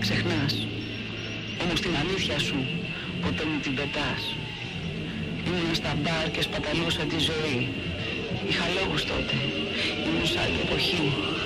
ξεχνάς. Όμως την αλήθεια σου ποτέ μου την πετάς. Ήμουνα στα μπαρ και σπαταλούσα τη ζωή. Είχα λόγους τότε. Ήμουν σε άλλη εποχή.